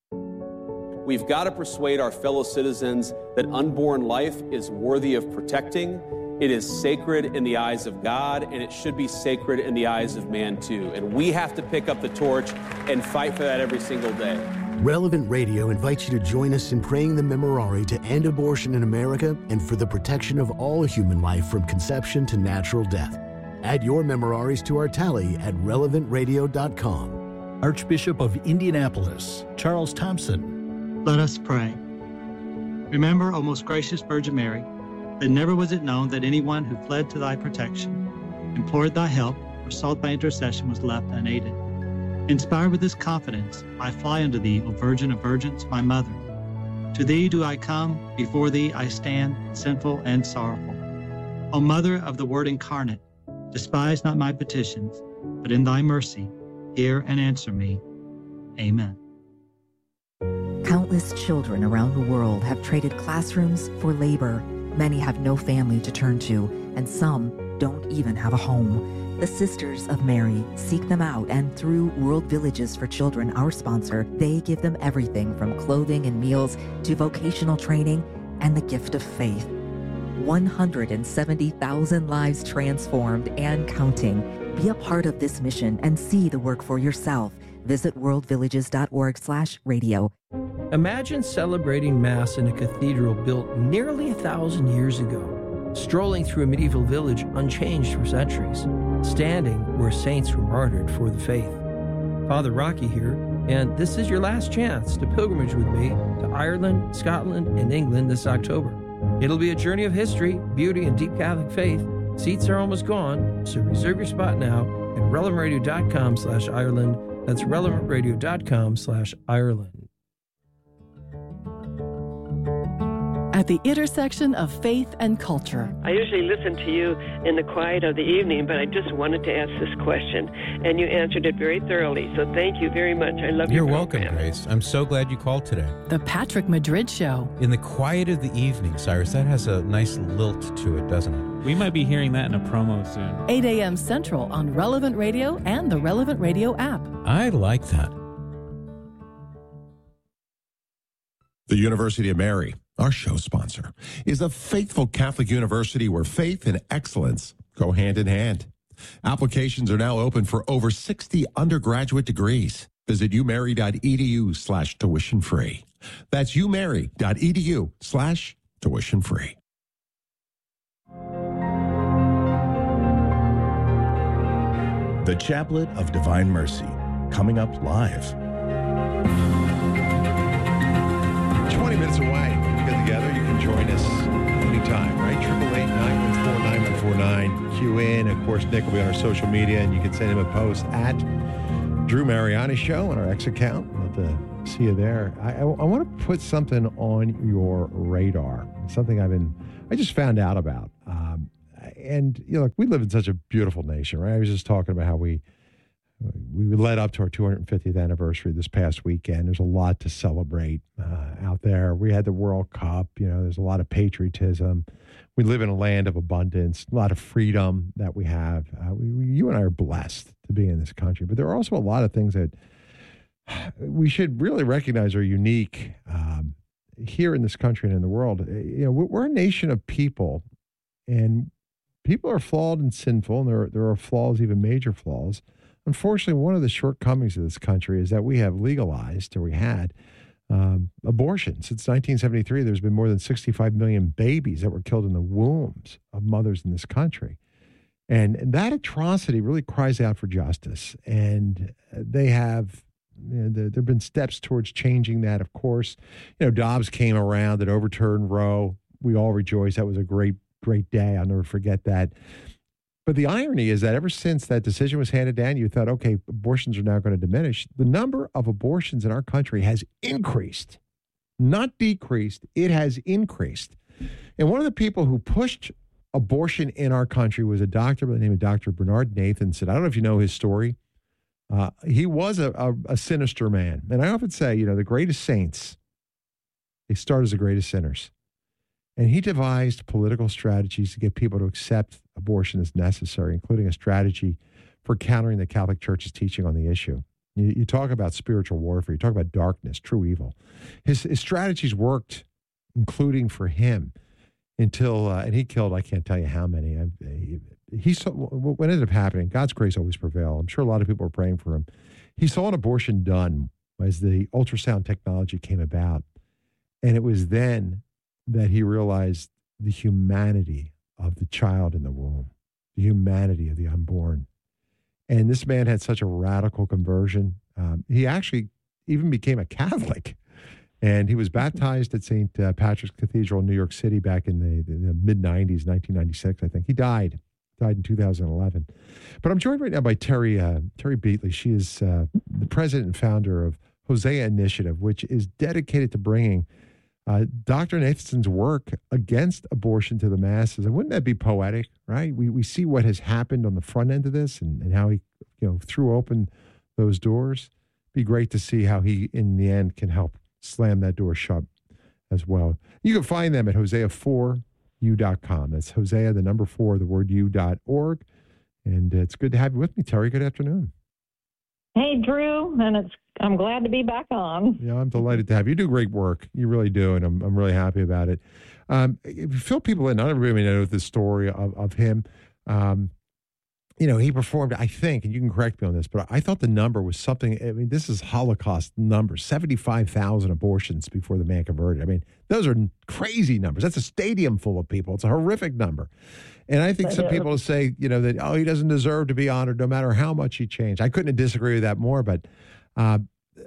We've got to persuade our fellow citizens that unborn life is worthy of protecting. It is sacred in the eyes of God, and it should be sacred in the eyes of man, too. And we have to pick up the torch and fight for that every single day. Relevant Radio invites you to join us in praying the Memorare to end abortion in America and for the protection of all human life from conception to natural death. Add your Memoraries to our tally at relevant radio dot com. Archbishop of Indianapolis, Charles Thompson. Let us pray. Remember, O most gracious Virgin Mary, that never was it known that anyone who fled to thy protection, implored thy help, or sought thy intercession was left unaided. Inspired with this confidence, I fly unto thee, O Virgin of Virgins, my mother. To thee do I come, before thee I stand, sinful and sorrowful. O Mother of the Word incarnate, despise not my petitions, but in thy mercy, hear and answer me. Amen. Countless children around the world have traded classrooms for labor. Many have no family to turn to, and some don't even have a home. The Sisters of Mary seek them out, and through World Villages for Children, our sponsor, they give them everything from clothing and meals to vocational training and the gift of faith. one hundred seventy thousand lives transformed and counting. Be a part of this mission and see the work for yourself. Visit world villages dot org slash radio. Imagine celebrating Mass in a cathedral built nearly a thousand years ago, strolling through a medieval village unchanged for centuries, standing where saints were martyred for the faith. Father Rocky here, and this is your last chance to pilgrimage with me to Ireland, Scotland, and England this October. It'll be a journey of history, beauty, and deep Catholic faith. Seats are almost gone, so reserve your spot now at relevant radio dot com slash Ireland. That's relevant radio dot com slash Ireland. At the intersection of faith and culture. I usually listen to you in the quiet of the evening, but I just wanted to ask this question, and you answered it very thoroughly. So thank you very much. I love You're your welcome, program. Grace. I'm so glad you called today. The Patrick Madrid Show. In the quiet of the evening, Cyrus, that has a nice lilt to it, doesn't it? We might be hearing that in a promo soon. eight a.m. Central on Relevant Radio and the Relevant Radio app. I like that. The University of Mary, our show sponsor, is a faithful Catholic university where faith and excellence go hand in hand. Applications are now open for over sixty undergraduate degrees. Visit umary dot e d u slash tuition free. That's umary dot e d u slash tuition free. The Chaplet of Divine Mercy, coming up live. twenty minutes away. We get together. You can join us anytime, right? triple eight, nine one four, nine one four nine. Q in. Of course, Nick will be on our social media, and you can send him a post at Drew Mariani Show on our X account. Love to see you there. I, I, I want to put something on your radar. Something I've been, I just found out about. Um, and, you know, look, we live in such a beautiful nation, right? I was just talking about how we, we led up to our two hundred fiftieth anniversary this past weekend. There's a lot to celebrate uh, out there. We had the World Cup. You know, there's a lot of patriotism. We live in a land of abundance, a lot of freedom that we have. Uh, we, we, you and I are blessed to be in this country, but there are also a lot of things that we should really recognize are unique um, here in this country and in the world. You know, we're a nation of people, and people are flawed and sinful, and there, there are flaws, even major flaws. Unfortunately, one of the shortcomings of this country is that we have legalized, or we had, um, abortion. Since nineteen seventy-three, there's been more than sixty-five million babies that were killed in the wombs of mothers in this country. And that atrocity really cries out for justice. And they have, you know, there have been steps towards changing that, of course. You know, Dobbs came around and overturned Roe. We all rejoiced. That was a great, great day. I'll never forget that. But the irony is that ever since that decision was handed down, you thought, okay, abortions are now going to diminish. The number of abortions in our country has increased, not decreased. It has increased. And one of the people who pushed abortion in our country was a doctor by the name of Doctor Bernard Nathanson. I don't know if you know his story. Uh, he was a, a, a sinister man. And I often say, you know, the greatest saints, they start as the greatest sinners. And he devised political strategies to get people to accept abortion as necessary, including a strategy for countering the Catholic Church's teaching on the issue. You, you talk about spiritual warfare. You talk about darkness, true evil. His, his strategies worked, including for him, until, uh, and he killed, I can't tell you how many. I, he, he saw, what ended up happening, God's grace always prevailed. I'm sure a lot of people were praying for him. He saw an abortion done as the ultrasound technology came about. And it was then that he realized the humanity of the child in the womb, the humanity of the unborn. And this man had such a radical conversion. Um, he actually even became a Catholic. And he was baptized at Saint Uh, Patrick's Cathedral in New York City back in the, the, the mid nineties, nineteen ninety-six, I think. He died, died in two thousand eleven. But I'm joined right now by Terry uh, Terry Beatley. She is uh, the president and founder of Hosea Initiative, which is dedicated to bringing uh, Doctor Nathanson's work against abortion to the masses. And wouldn't that be poetic, right? We we see what has happened on the front end of this and, and how he you know threw open those doors. Be great to see how he, in the end, can help slam that door shut as well. You can find them at hosea four u dot com. That's Hosea, the number four, the word u dot org. And it's good to have you with me, Terry. Good afternoon. Hey, Drew, and it's I'm glad to be back on. Yeah, I'm delighted to have you. You do great work. You really do, and I'm I'm really happy about it. Um, if you fill people in, not everybody may know the story of, of him. Um, you know, he performed, I think, and you can correct me on this, but I thought the number was something, I mean, this is Holocaust numbers, seventy-five thousand abortions before the man converted. I mean, those are crazy numbers. That's a stadium full of people. It's a horrific number. And I think some people say, you know, that, oh, he doesn't deserve to be honored no matter how much he changed. I couldn't disagree with that more, but uh,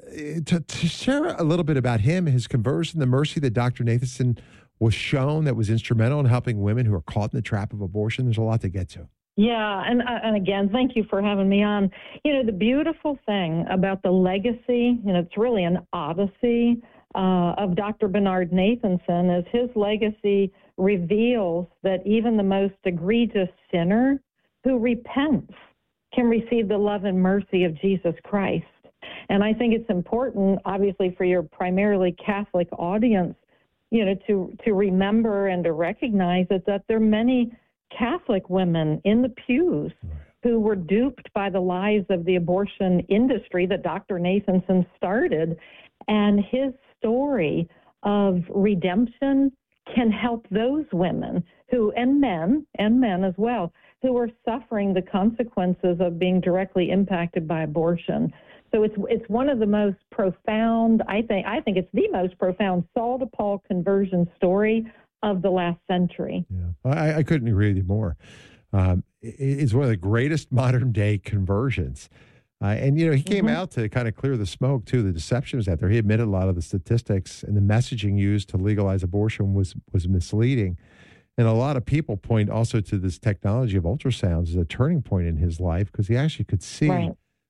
to, to share a little bit about him, his conversion, the mercy that Doctor Nathanson was shown that was instrumental in helping women who are caught in the trap of abortion. There's a lot to get to. Yeah, and and again, thank you for having me on. You know, the beautiful thing about the legacy, you know, it's really an odyssey uh, of Doctor Bernard Nathanson, is his legacy reveals that even the most egregious sinner who repents can receive the love and mercy of Jesus Christ. And I think it's important, obviously, for your primarily Catholic audience, you know, to to remember and to recognize that, that there are many Catholic women in the pews who were duped by the lies of the abortion industry that Doctor Nathanson started. And his story of redemption can help those women who, and men, and men as well, who are suffering the consequences of being directly impacted by abortion. So it's it's one of the most profound, I think, I think it's the most profound Saul to Paul conversion story of the last century. Yeah, I, I couldn't agree with you more. Um, it, it's one of the greatest modern day conversions. Uh, and, you know, he came mm-hmm. out to kind of clear the smoke, too. The deception was out there. He admitted a lot of the statistics and the messaging used to legalize abortion was, was misleading. And a lot of people point also to this technology of ultrasounds as a turning point in his life, because he actually could see right.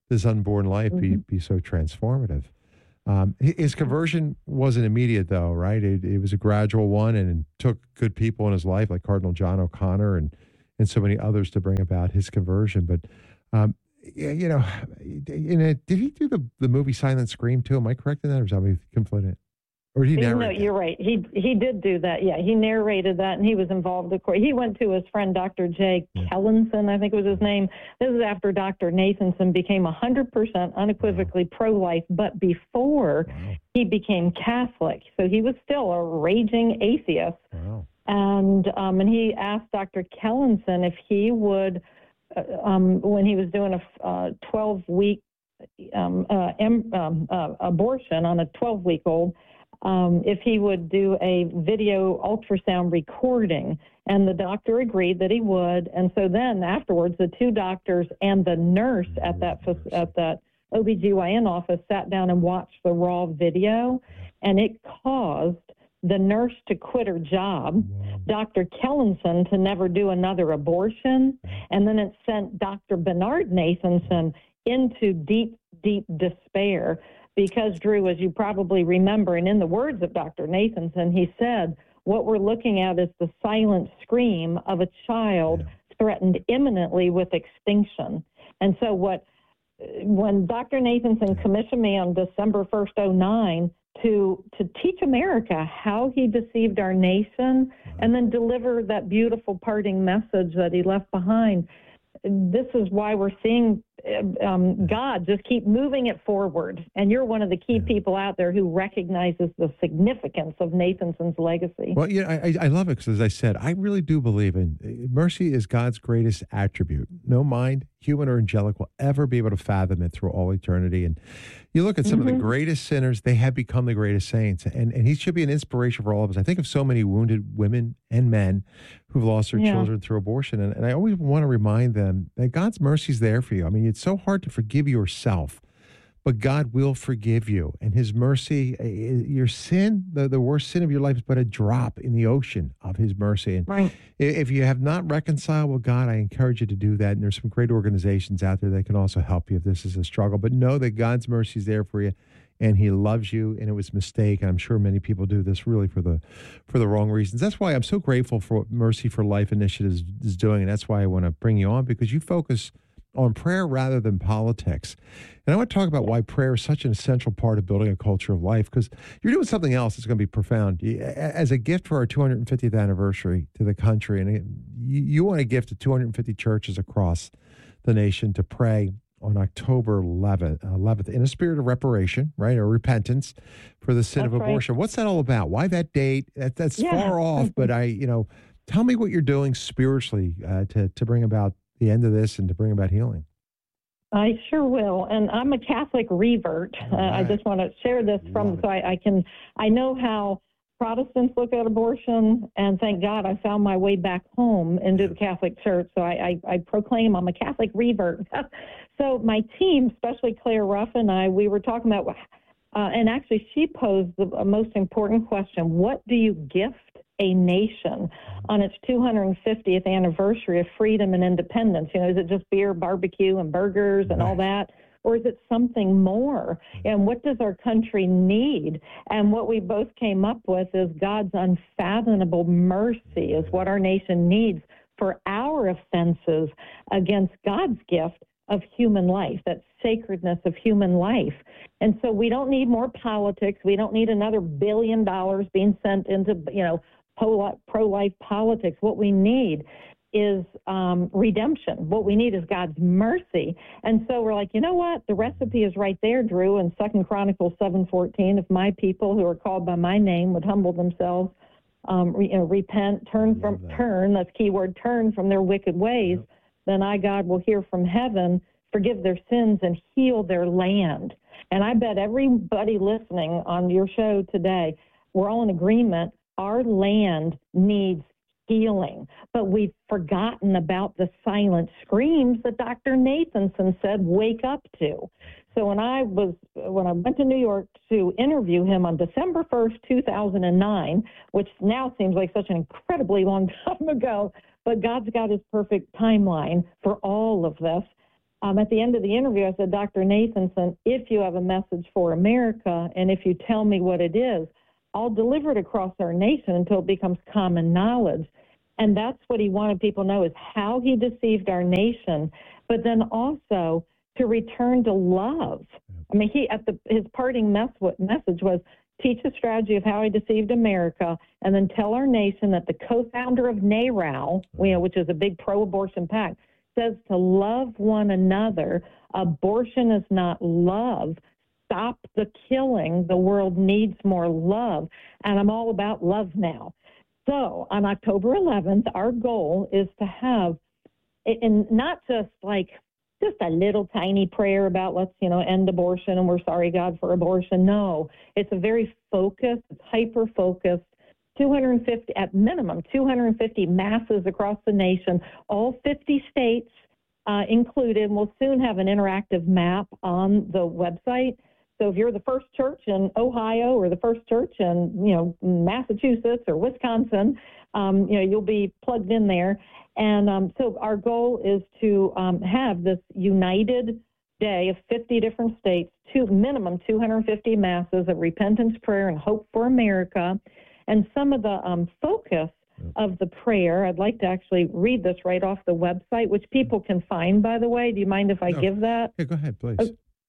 this unborn life be, Mm-hmm. be so transformative. Um, hi- his conversion wasn't immediate, though, right? It, it was a gradual one, and it took good people in his life, like Cardinal John O'Connor and and so many others, to bring about his conversion. But um, yeah, you know, in a, did he do the, the movie Silent Scream too? Am I correct in that, or is I conflating it? Or did he No, narrate? you're right. He he did do that. Yeah, he narrated that, and he was involved. Of course, he went to his friend Doctor Jay Kellinson, I think was his name. This is after Doctor Nathanson became one hundred percent unequivocally pro-life, but before he became Catholic. So he was still a raging atheist. Wow. And um, and he asked Doctor Kellinson if he would, uh, um, when he was doing a uh, twelve-week um, uh, em, um, uh, abortion on a twelve-week-old, um, if he would do a video ultrasound recording. And the doctor agreed that he would. And so then afterwards, the two doctors and the nurse at that fac- at that O B G Y N office sat down and watched the raw video, and it caused the nurse to quit her job, Doctor Kellinson to never do another abortion, and then it sent Doctor Bernard Nathanson into deep, deep despair because, Drew, as you probably remember, and in the words of Doctor Nathanson, he said, what we're looking at is the silent scream of a child threatened imminently with extinction. And so what, when Doctor Nathanson commissioned me on December first, oh nine, to to teach America how he deceived our nation and then deliver that beautiful parting message that he left behind. This is why we're seeing um, God just keep moving it forward. And you're one of the key people out there who recognizes the significance of Nathanson's legacy. Well, yeah, I, I love it because, as I said, I really do believe in mercy is God's greatest attribute. No mind, human or angelic, will ever be able to fathom it through all eternity. And you look at some Mm-hmm. of the greatest sinners, they have become the greatest saints. And, and he should be an inspiration for all of us. I think of so many wounded women and men who've lost their Yeah. children through abortion. And, and I always want to remind them that God's mercy is there for you. I mean, it's so hard to forgive yourself, but God will forgive you. And his mercy, eh, your sin, the, the worst sin of your life is but a drop in the ocean of his mercy. And right. if you have not reconciled with God, I encourage you to do that. And there's some great organizations out there that can also help you if this is a struggle. But know that God's mercy is there for you, and he loves you, and it was a mistake. And I'm sure many people do this really for the for the wrong reasons. That's why I'm so grateful for what Mercy for Life Initiative is doing. And that's why I want to bring you on, because you focus on prayer rather than politics. And I want to talk about why prayer is such an essential part of building a culture of life, because you're doing something else that's going to be profound. As a gift for our two hundred fiftieth anniversary to the country, and you, you want to gift to two hundred fifty churches across the nation to pray on October eleventh, eleventh in a spirit of reparation, right, or repentance for the sin That's of right. abortion. What's that all about? Why that date? That, that's Yeah. far off, but I, you know, tell me what you're doing spiritually uh, to to bring about the end of this and to bring about healing. I sure will. And I'm a Catholic revert. Uh, I just want to share this from, so I, I can, I know how Protestants look at abortion, and thank God I found my way back home into the Catholic Church. So I, I, I proclaim I'm a Catholic revert. So my team, especially Claire Ruff and I, we were talking about, uh, and actually she posed the most important question: what do you gift a nation on its two hundred fiftieth anniversary of freedom and independence? You know, is it just beer, barbecue, and burgers and all that? Or is it something more? And what does our country need? And what we both came up with is God's unfathomable mercy is what our nation needs for our offenses against God's gift of human life, that sacredness of human life. And so we don't need more politics. We don't need another billion dollars being sent into, you know, pro-life politics. What we need is um, redemption. What we need is God's mercy. And so we're like, you know what? The recipe is right there, Drew, in Second Chronicles seven fourteen. If my people who are called by my name would humble themselves, um, re, you know, repent, turn from that. turn, that's keyword, turn from their wicked ways, yep. then I, God, will hear from heaven, forgive their sins, and heal their land. And I bet everybody listening on your show today, we're all in agreement, our land needs healing, but we've forgotten about the silent screams that Doctor Nathanson said, wake up to. So when I was, when I went to New York to interview him on December first, two thousand nine, which now seems like such an incredibly long time ago, but God's got his perfect timeline for all of this. Um, at the end of the interview, I said, Doctor Nathanson, if you have a message for America and if you tell me what it is, I'll deliver it across our nation until it becomes common knowledge. And that's what he wanted people to know, is how he deceived our nation, but then also to return to love. I mean, he at the his parting mess, message was, teach a strategy of how he deceived America, and then tell our nation that the co-founder of NARAL, you know, which is a big pro-abortion pact, says to love one another. Abortion is not love. Stop the killing. The world needs more love. And I'm all about love now. So on October eleventh, our goal is to have, and not just like just a little tiny prayer about let's, you know, end abortion and we're sorry, God, for abortion. No, it's a very focused, it's hyper-focused, two hundred fifty, at minimum, two hundred fifty masses across the nation, all fifty states uh, included. We'll soon have an interactive map on the website. So if you're the first church in Ohio or the first church in, you know, Massachusetts or Wisconsin, um, you know, you'll be plugged in there. And um, so our goal is to um, have this united day of fifty different states, two, minimum two hundred fifty masses of repentance, prayer, and hope for America. And some of the um, focus of the prayer, I'd like to actually read this right off the website, which people can find, by the way. Do you mind if I no. give that? Yeah, go ahead, please. Uh,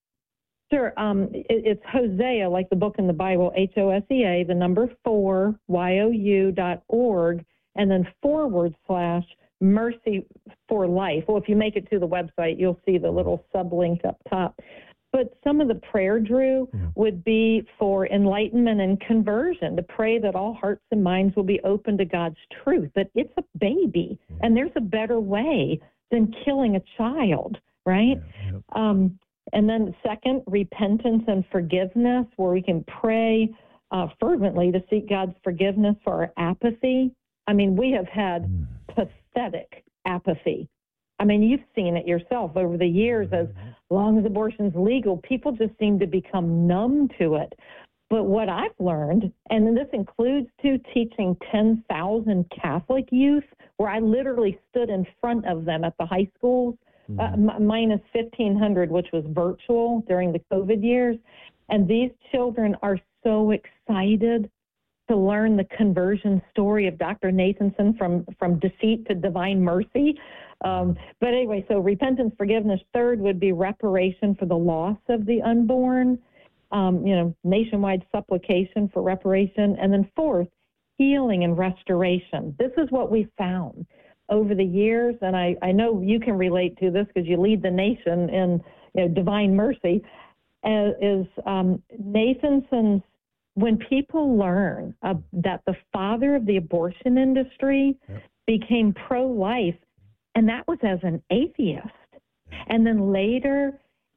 Sure. Um, it, it's Hosea, like the book in the Bible, H O S E A, the number four, Y O U dot org, and then forward slash mercy for life. Well, if you make it to the website, you'll see the little sublink up top. But some of the prayer, Drew, yeah. would be for enlightenment and conversion, to pray that all hearts and minds will be open to God's truth, that it's a baby, yeah. and there's a better way than killing a child, right? Yeah, yeah. Um, And then second, repentance and forgiveness, where we can pray uh, fervently to seek God's forgiveness for our apathy. I mean, we have had mm. pathetic apathy. I mean, you've seen it yourself over the years. As long as abortion's legal, people just seem to become numb to it. But what I've learned, and this includes, too, teaching ten thousand Catholic youth, where I literally stood in front of them at the high schools, Uh, m- minus fifteen hundred, which was virtual during the COVID years. And these children are so excited to learn the conversion story of Doctor Nathanson from, from deceit to divine mercy. Um, but anyway, so repentance, forgiveness. Third would be reparation for the loss of the unborn, um, you know, nationwide supplication for reparation. And then fourth, healing and restoration. This is what we found over the years, and I, I know you can relate to this because you lead the nation in, you know, divine mercy, uh, is um, Nathanson's, when people learn uh, that the father of the abortion industry yep. became pro-life, and that was as an atheist, and then later,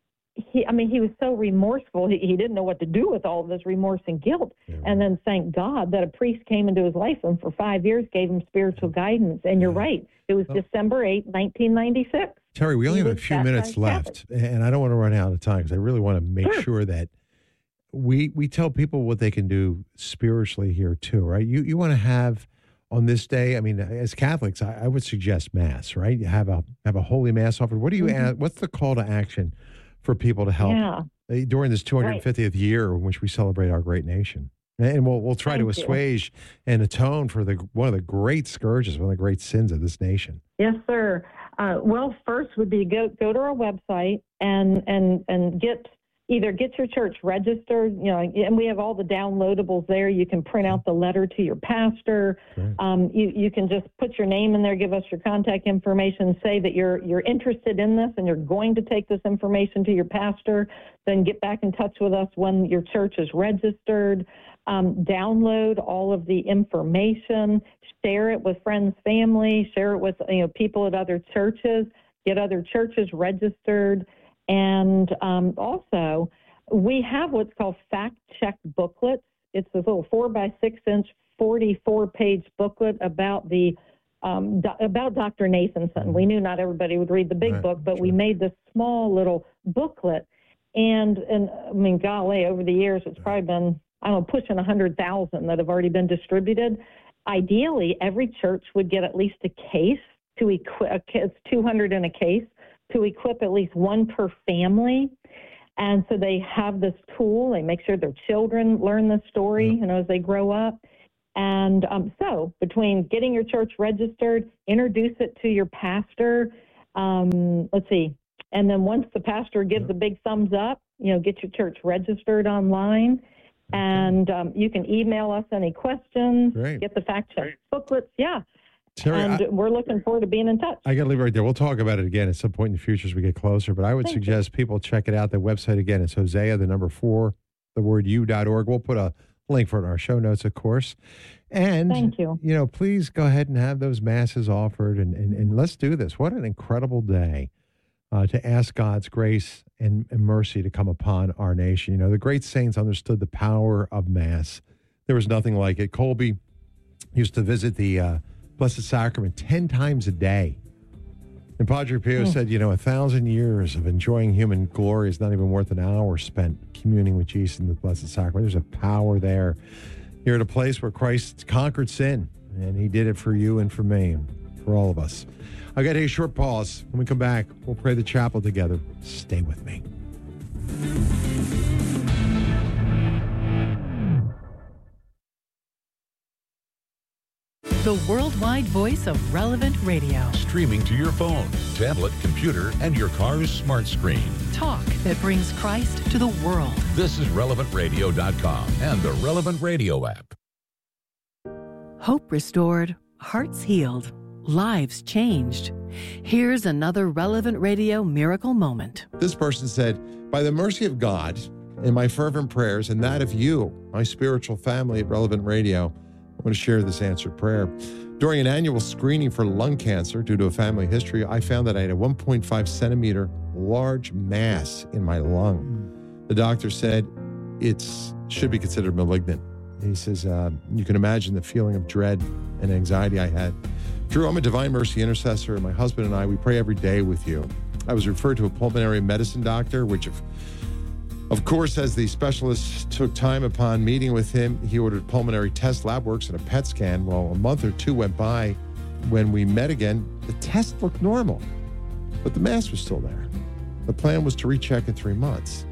he, I mean, he was so remorseful, he, he didn't know what to do with all of this remorse and guilt. Yeah. And then thank God that a priest came into his life and for five years gave him spiritual guidance. And you're yeah. right. It was oh. December eighth, nineteen ninety-six. Terry, we only he have a few minutes left, and I don't want to run out of time because I really want to make sure, sure that we we tell people what they can do spiritually here too, right? You you want to have on this day, I mean, as Catholics, I, I would suggest Mass, right? You have a have a Holy Mass offered. What do you mm-hmm. add, what's the call to action for people to help yeah. during this two hundred fiftieth right. year in which we celebrate our great nation? And we'll we'll try Thank to assuage you. and atone for the one of the great scourges, one of the great sins of this nation. Yes, sir. Uh, well, first would be go go to our website and and and get either get your church registered, you know, and we have all the downloadables there. You can print out the letter to your pastor. Right. Um, you you can just put your name in there, give us your contact information, say that you're you're interested in this and you're going to take this information to your pastor. Then get back in touch with us when your church is registered. Um, download all of the information, share it with friends, family, share it with you know people at other churches, get other churches registered. And um, also, we have what's called fact check booklets. It's a little four by six inch, forty-four page booklet about the um, do, about Doctor Nathanson. We knew not everybody would read the big right. book, but sure. we made this small little booklet. And and I mean, golly, over the years, it's probably been I don't know pushing a hundred thousand that have already been distributed. Ideally, every church would get at least a case to equip. It's two hundred in a case. to equip at least one per family. And so they have this tool. They make sure their children learn the story, you know, as they grow up. And um, so between getting your church registered, introduce it to your pastor, um, let's see, and then once the pastor gives a big thumbs up, you know, get your church registered online. And um, you can email us any questions, Great. Get the fact check booklets. Yeah. Terry, and I, we're looking forward to being in touch. I got to leave it right there. We'll talk about it again at some point in the future as we get closer. But I would Thank suggest you. people check it out. The website again is Hosea, the number four, the word you dot org. We'll put a link for it in our show notes, of course. And, Thank you. you know, please go ahead and have those masses offered. And, and, and let's do this. What an incredible day uh, to ask God's grace and, and mercy to come upon our nation. You know, the great saints understood the power of Mass. There was nothing like it. Colby used to visit the uh, Blessed Sacrament ten times a day. And Padre Pio Mm. said, you know, a thousand years of enjoying human glory is not even worth an hour spent communing with Jesus in the Blessed Sacrament. There's a power there. You're at a place where Christ conquered sin, and he did it for you and for me, and for all of us. I've got to take a short pause. When we come back, we'll pray the chapel together. Stay with me. The worldwide voice of Relevant Radio. Streaming to your phone, tablet, computer, and your car's smart screen. Talk that brings Christ to the world. This is relevant radio dot com and the Relevant Radio app. Hope restored, hearts healed, lives changed. Here's another Relevant Radio miracle moment. This person said, by the mercy of God and my fervent prayers and that of you, my spiritual family at Relevant Radio, I'm going to share this answered prayer. During an annual screening for lung cancer due to a family history, I found that I had a one point five centimeter large mass in my lung. The doctor said it should be considered malignant. He says, uh, you can imagine the feeling of dread and anxiety I had. Drew, I'm a Divine Mercy intercessor, and my husband and I, we pray every day with you. I was referred to a pulmonary medicine doctor, which if Of course, as the specialist took time upon meeting with him, he ordered pulmonary test, lab works, and a P E T scan. Well, a month or two went by. When we met again, the test looked normal, but the mass was still there. The plan was to recheck in three months.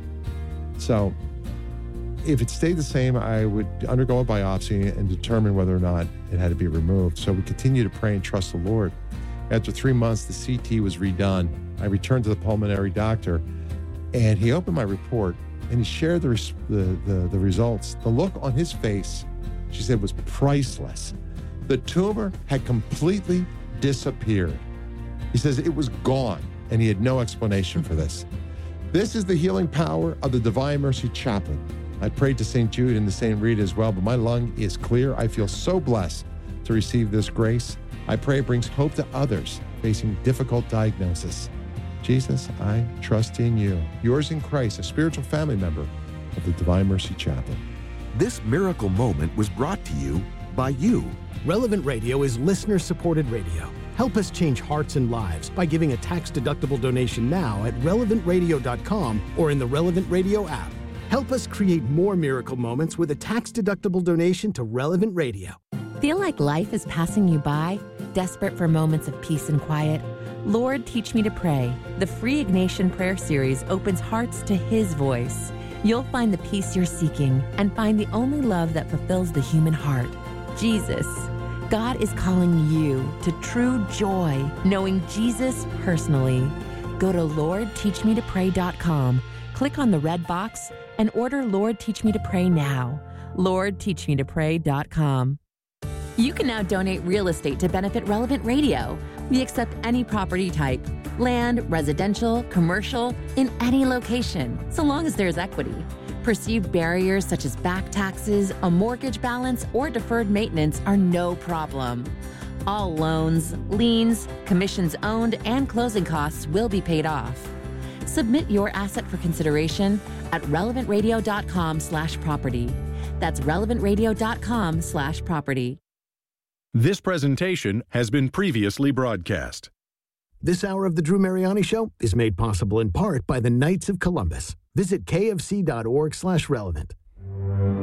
So if it stayed the same, I would undergo a biopsy and determine whether or not it had to be removed. So we continue to pray and trust the Lord. After three months, the C T was redone. I returned to the pulmonary doctor, and he opened my report, and he shared the, res- the, the, the results. The look on his face, she said, was priceless. The tumor had completely disappeared. He says it was gone, and he had no explanation for this. This is the healing power of the Divine Mercy Chaplain. I prayed to Saint Jude and to Saint Rita as well, but my lung is clear. I feel so blessed to receive this grace. I pray it brings hope to others facing difficult diagnosis. Jesus, I trust in you. Yours in Christ, a spiritual family member of the Divine Mercy Chaplain. This miracle moment was brought to you by you. Relevant Radio is listener-supported radio. Help us change hearts and lives by giving a tax-deductible donation now at relevant radio dot com or in the Relevant Radio app. Help us create more miracle moments with a tax-deductible donation to Relevant Radio. Feel like life is passing you by? Desperate for moments of peace and quiet? Lord, Teach Me to Pray. The free Ignatian prayer series opens hearts to His voice. You'll find the peace you're seeking and find the only love that fulfills the human heart, Jesus. God is calling you to true joy, knowing Jesus personally. Go to lord teach me to pray dot com, click on the red box, and order Lord Teach Me to Pray now. lord teach me to pray dot com. You can now donate real estate to benefit Relevant Radio. We accept any property type, land, residential, commercial, in any location, so long as there's equity. Perceived barriers such as back taxes, a mortgage balance, or deferred maintenance are no problem. All loans, liens, commissions owned, and closing costs will be paid off. Submit your asset for consideration at relevant radio dot com slash property. That's relevant radio dot com slash property. This presentation has been previously broadcast. This hour of the Drew Mariani Show is made possible in part by the Knights of Columbus. Visit kfc dot org slash relevant.